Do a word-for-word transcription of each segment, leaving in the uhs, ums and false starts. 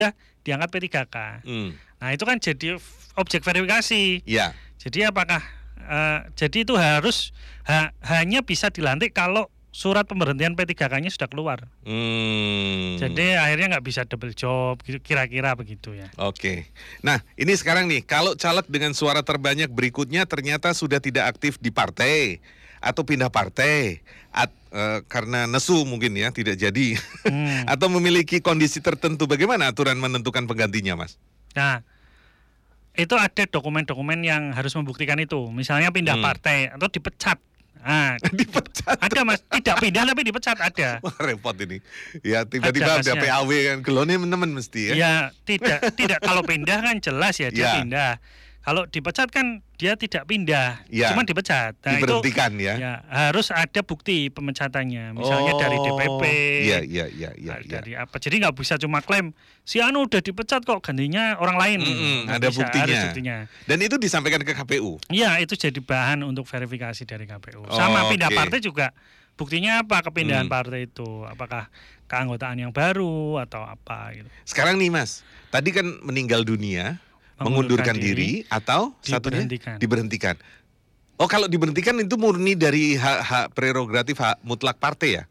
diangkat P tiga K. Hmm. Nah itu kan jadi objek verifikasi. Ya. Jadi apakah uh, jadi itu harus ha, hanya bisa dilantik kalau surat pemberhentian P tiga K-nya sudah keluar. Hmm. Jadi akhirnya nggak bisa double job, gitu, kira-kira begitu ya. Oke. Nah ini sekarang nih, kalau caleg dengan suara terbanyak berikutnya ternyata sudah tidak aktif di partai atau pindah partai, at, uh, karena nesu mungkin ya tidak jadi, hmm. atau memiliki kondisi tertentu, bagaimana aturan menentukan penggantinya, Mas? Nah itu ada dokumen-dokumen yang harus membuktikan itu, misalnya pindah hmm. partai atau dipecat. Ah, dipecat. Ada Mas, tidak pindah tapi dipecat ada. Wah, repot ini. Ya tiba-tiba ada, ada P A W kan, gelone teman mesti ya. Ya, tidak tidak kalau pindah kan jelas ya dia ya. pindah. Kalau dipecat kan dia tidak pindah, ya. cuma dipecat. Nah, diberhentikan itu, ya. ya. Harus ada bukti pemecatannya, misalnya oh, dari D P P. Iya, iya, iya, iya. Dari ya. apa? Jadi nggak bisa cuma klaim si Anu udah dipecat kok gantinya orang lain. Mm-hmm, ada bisa, buktinya. buktinya. Dan itu disampaikan ke K P U. Iya, itu jadi bahan untuk verifikasi dari K P U. Sama oh, pindah okay. partai juga. Buktinya apa kepindahan hmm. partai itu? Apakah keanggotaan yang baru atau apa gitu. Sekarang nih Mas, tadi kan meninggal dunia, mengundurkan diri, diri atau diberhentikan. satunya diberhentikan. Oh, kalau diberhentikan itu murni dari hak-hak prerogatif hak mutlak partai ya?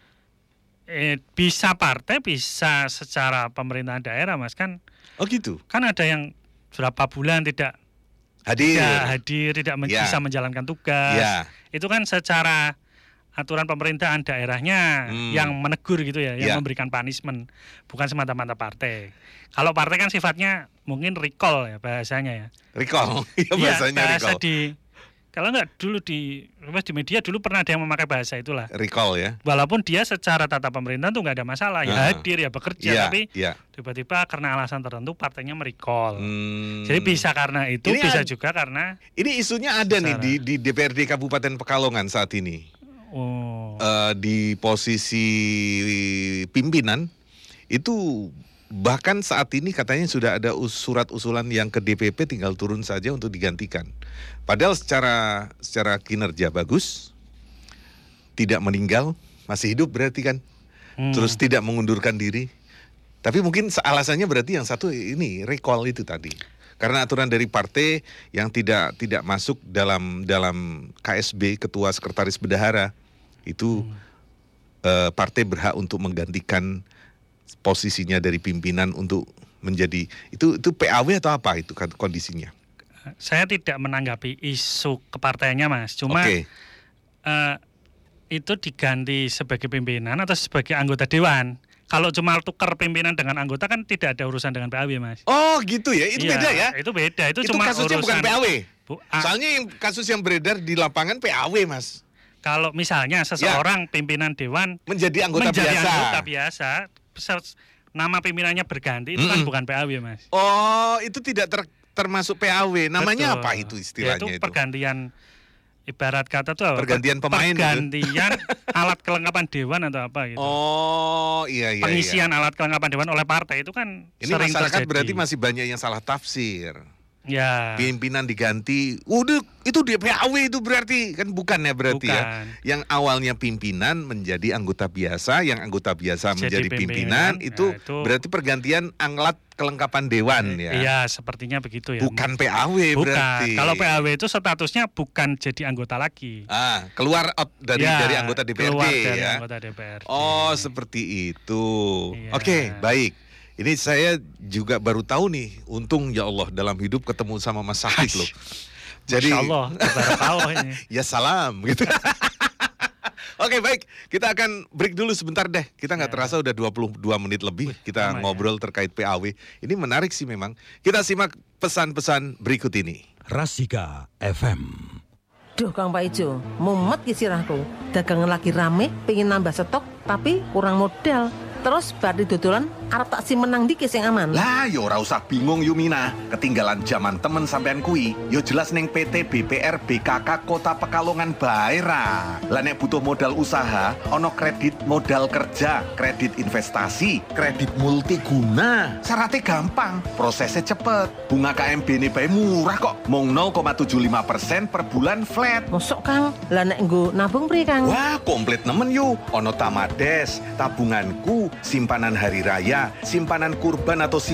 Eh, bisa partai, bisa secara pemerintahan daerah, Mas, kan. Oh gitu. Kan ada yang berapa bulan tidak hadir, tidak hadir, tidak men- ya. bisa menjalankan tugas. Ya. Itu kan secara aturan pemerintahan daerahnya hmm. yang menegur gitu ya, yang ya. memberikan punishment, bukan semata-mata partai. Kalau partai kan sifatnya mungkin recall ya bahasanya ya. Recall, ya bahasanya ya, bahasa recall. Di, kalau enggak dulu di di media dulu pernah ada yang memakai bahasa itulah. Recall ya. Walaupun dia secara tata pemerintahan tuh nggak ada masalah, ya uh, hadir ya bekerja, ya, tapi ya. tiba-tiba karena alasan tertentu partainya merecall. Hmm. Jadi bisa karena itu, ini bisa ad, juga karena. Ini isunya ada secara, nih di, di D P R D Kabupaten Pekalongan saat ini. Oh. Uh, di posisi pimpinan itu bahkan saat ini katanya sudah ada surat usulan yang ke D P P tinggal turun saja untuk digantikan. Padahal secara secara kinerja bagus, tidak meninggal, masih hidup berarti kan, hmm. terus tidak mengundurkan diri. Tapi mungkin alasannya berarti yang satu ini recall itu tadi. Karena aturan dari partai yang tidak tidak masuk dalam dalam K S B, ketua sekretaris bendahara. Itu hmm. uh, partai berhak untuk menggantikan posisinya dari pimpinan untuk menjadi itu itu P A W atau apa itu kondisinya? Saya tidak menanggapi isu kepartaiannya, Mas. Cuma okay. uh, itu diganti sebagai pimpinan atau sebagai anggota dewan. Kalau cuma tukar pimpinan dengan anggota kan tidak ada urusan dengan P A W, Mas. Oh gitu ya, itu iya, beda ya? Itu beda, itu, itu cuma kasusnya urusan, bukan P A W. Bu, ah, Soalnya yang kasus yang beredar di lapangan P A W, Mas. Kalau misalnya seseorang ya. pimpinan dewan menjadi anggota menjadi biasa, anggota biasa, nama pimpinannya berganti, itu mm-hmm. kan bukan P A W, Mas. Oh, itu tidak ter, termasuk P A W. Namanya Betul. apa itu istilahnya ya, itu? Itu pergantian, ibarat kata tuh apa? Pergantian pemain. Pergantian alat kelengkapan dewan atau apa gitu. Oh, iya iya. Pengisian iya. alat kelengkapan dewan oleh partai itu kan ini sering masyarakat terjadi. Berarti masih banyak yang salah tafsir. Ya. Pimpinan diganti, udah itu dia P A W itu berarti kan bukan ya berarti bukan. ya. Yang awalnya pimpinan menjadi anggota biasa, yang anggota biasa Jadi menjadi pimpinan, pimpinan itu, ya, itu berarti pergantian alat kelengkapan dewan ya. Iya, sepertinya begitu ya. Bukan P A W bukan. berarti. Kalau P A W itu statusnya bukan jadi anggota lagi. Ah, keluar out dari ya, dari anggota D P R D keluar dari ya. anggota D P R D. Oh, seperti itu. Ya. Oke, baik. Ini saya juga baru tahu nih, untung ya Allah dalam hidup ketemu sama Mas Syahid loh. Jadi Masya Allah, baru tahu ini. Ya salam gitu. Oke baik, kita akan break dulu sebentar deh. Kita nggak ya. terasa udah dua puluh dua menit lebih Wih, kita ngobrol ya. terkait P A W. Ini menarik sih memang. Kita simak pesan-pesan berikut ini. Rasika F M. Duh Kang Pak Ijo, mumet ki sirahku. Dagangan lagi rame, pengen nambah stok, tapi kurang modal. Terus bar di dodolan arep tak si menang dikit sing aman. Lah yo ora usah bingung Yumina. Ketinggalan zaman temen sampean kui. Yo jelas ning P T B P R B K K Kota Pekalongan bae ra. Lah nek butuh modal usaha, ono kredit modal kerja, kredit investasi, kredit multiguna. Syaratnya gampang, prosesnya cepet. Bunga K M B ini bae murah kok. Mung nol koma tujuh lima persen per bulan flat. Mosok Kang, lah nek nggo nabung priye Kang? Wah, komplit nemen yo. Ono Tamades, tabunganku, simpanan hari raya, Ya, simpanan kurban atau